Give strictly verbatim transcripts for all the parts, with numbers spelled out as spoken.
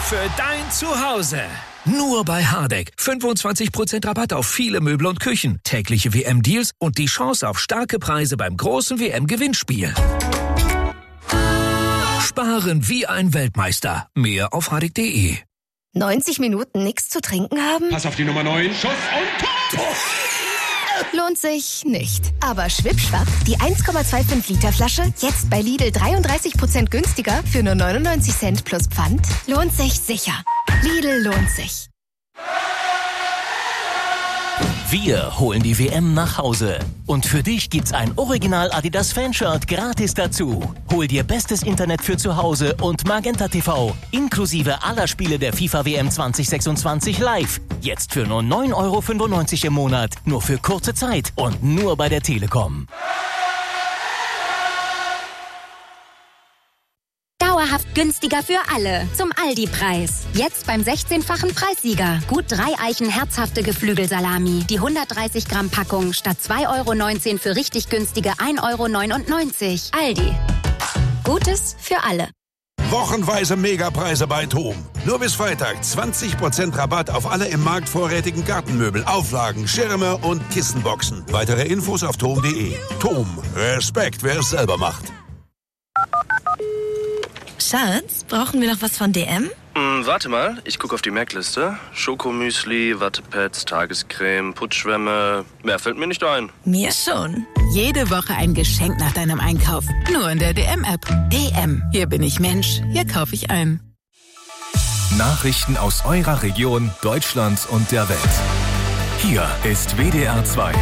für dein Zuhause. Nur bei Hardegg. fünfundzwanzig Prozent Rabatt auf viele Möbel und Küchen, tägliche W M-Deals und die Chance auf starke Preise beim großen W M-Gewinnspiel. Sparen wie ein Weltmeister. Mehr auf hardegg punkt de. neunzig Minuten nichts zu trinken haben? Pass auf die Nummer neun. Schuss und Tor! Lohnt sich nicht. Aber Schwippschwapp, die eins Komma fünfundzwanzig Liter Flasche, jetzt bei Lidl dreiunddreißig Prozent günstiger für nur neunundneunzig Cent plus Pfand, lohnt sich sicher. Lidl lohnt sich. Wir holen die W M nach Hause. Und für dich gibt's ein Original Adidas Fanshirt gratis dazu. Hol dir bestes Internet für zu Hause und Magenta T V. Inklusive aller Spiele der FIFA W M zwanzig sechsundzwanzig live. Jetzt für nur neun Euro fünfundneunzig im Monat. Nur für kurze Zeit und nur bei der Telekom. Dauerhaft günstiger für alle. Zum Aldi-Preis. Jetzt beim sechzehnfachen Preissieger. Gut drei Eichen herzhafte Geflügelsalami. Die hundertdreißig Gramm Packung statt zwei Euro neunzehn für richtig günstige ein Euro neunundneunzig. Aldi. Gutes für alle. Wochenweise Megapreise bei TOM. Nur bis Freitag zwanzig Prozent Rabatt auf alle im Markt vorrätigen Gartenmöbel, Auflagen, Schirme und Kissenboxen. Weitere Infos auf tom punkt de. TOM. Respekt, wer es selber macht. Schatz, brauchen wir noch was von D M? Mm, warte mal, ich gucke auf die Merkliste. Schokomüsli, Wattepads, Tagescreme, Putzschwämme. Mehr fällt mir nicht ein. Mir schon. Jede Woche ein Geschenk nach deinem Einkauf. Nur in der D M-App. D M. Hier bin ich Mensch. Hier kaufe ich ein. Nachrichten aus eurer Region, Deutschland und der Welt. Hier ist W D R zwei.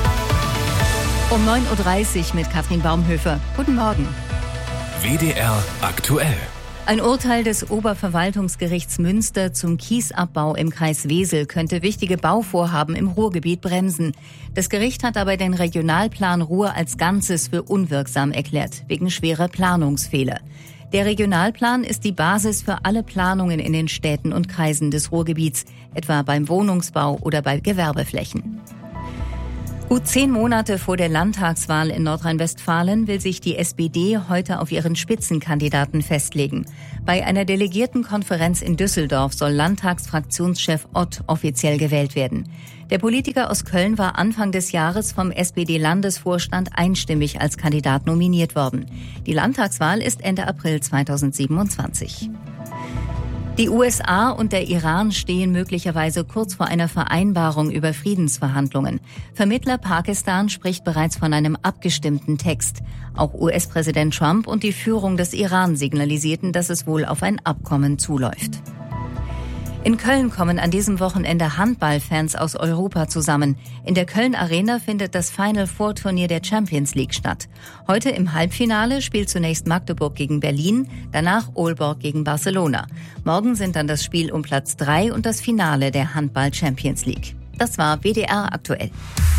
Um neun Uhr dreißig mit Katrin Baumhöfer. Guten Morgen. W D R aktuell. Ein Urteil des Oberverwaltungsgerichts Münster zum Kiesabbau im Kreis Wesel könnte wichtige Bauvorhaben im Ruhrgebiet bremsen. Das Gericht hat aber den Regionalplan Ruhr als Ganzes für unwirksam erklärt, wegen schwerer Planungsfehler. Der Regionalplan ist die Basis für alle Planungen in den Städten und Kreisen des Ruhrgebiets, etwa beim Wohnungsbau oder bei Gewerbeflächen. Gut zehn Monate vor der Landtagswahl in Nordrhein-Westfalen will sich die S P D heute auf ihren Spitzenkandidaten festlegen. Bei einer Delegiertenkonferenz in Düsseldorf soll Landtagsfraktionschef Ott offiziell gewählt werden. Der Politiker aus Köln war Anfang des Jahres vom S P D-Landesvorstand einstimmig als Kandidat nominiert worden. Die Landtagswahl ist Ende April zweitausendsiebenundzwanzig. Die U S A und der Iran stehen möglicherweise kurz vor einer Vereinbarung über Friedensverhandlungen. Vermittler Pakistan spricht bereits von einem abgestimmten Text. Auch U S-Präsident Trump und die Führung des Iran signalisierten, dass es wohl auf ein Abkommen zuläuft. In Köln kommen an diesem Wochenende Handballfans aus Europa zusammen. In der Köln Arena findet das Final Four Turnier der Champions League statt. Heute im Halbfinale spielt zunächst Magdeburg gegen Berlin, danach Aalborg gegen Barcelona. Morgen sind dann das Spiel um Platz drei und das Finale der Handball Champions League. Das war W D R aktuell.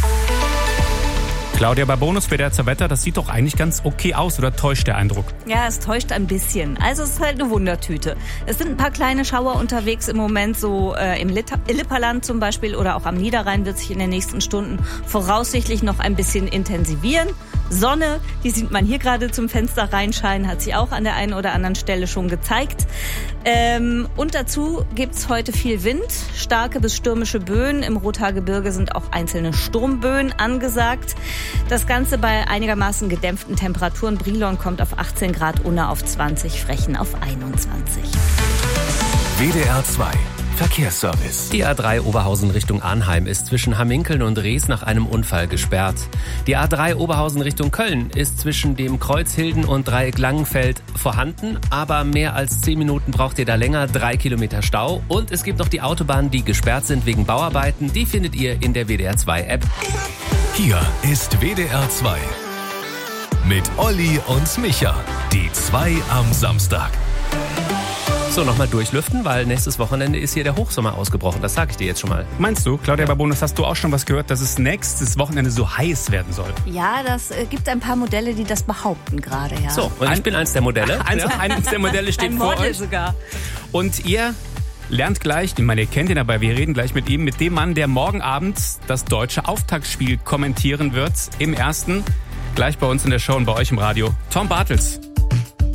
Claudia, bei Bonus W D R zur Wetter, das sieht doch eigentlich ganz okay aus, oder täuscht der Eindruck? Ja, es täuscht ein bisschen. Also es ist halt eine Wundertüte. Es sind ein paar kleine Schauer unterwegs im Moment, so äh, im Lipperland zum Beispiel oder auch am Niederrhein wird sich in den nächsten Stunden voraussichtlich noch ein bisschen intensivieren. Sonne, die sieht man hier gerade zum Fenster reinscheinen, hat sich auch an der einen oder anderen Stelle schon gezeigt. Ähm, und dazu gibt's heute viel Wind, starke bis stürmische Böen. Im Rothaargebirge sind auch einzelne Sturmböen angesagt. Das Ganze bei einigermaßen gedämpften Temperaturen. Brilon kommt auf achtzehn Grad, Unna auf zwanzig, Frechen auf einundzwanzig. W D R zwei Verkehrsservice. Die A drei Oberhausen Richtung Arnheim ist zwischen Hamminkeln und Rees nach einem Unfall gesperrt. Die A drei Oberhausen Richtung Köln ist zwischen dem Kreuz Hilden und Dreieck Langenfeld vorhanden, aber mehr als zehn Minuten braucht ihr da länger, drei Kilometer Stau. Und es gibt noch die Autobahnen, die gesperrt sind wegen Bauarbeiten. Die findet ihr in der W D R zwei App. Hier ist W D R zwei mit Olli und Micha, die zwei am Samstag. So, nochmal durchlüften, weil nächstes Wochenende ist hier der Hochsommer ausgebrochen. Das sage ich dir jetzt schon mal. Meinst du, Claudia Babonus, hast du auch schon was gehört, dass es nächstes Wochenende so heiß werden soll? Ja, das äh, gibt ein paar Modelle, die das behaupten gerade, ja. So, und ein, ich bin eins der Modelle. Eins, eins der Modelle steht ein vor Model euch. Sogar. Und ihr lernt gleich, ich meine, ihr kennt ihn, aber wir reden gleich mit ihm, mit dem Mann, der morgen Abend das deutsche Auftaktspiel kommentieren wird. Im ersten, gleich bei uns in der Show und bei euch im Radio, Tom Bartels.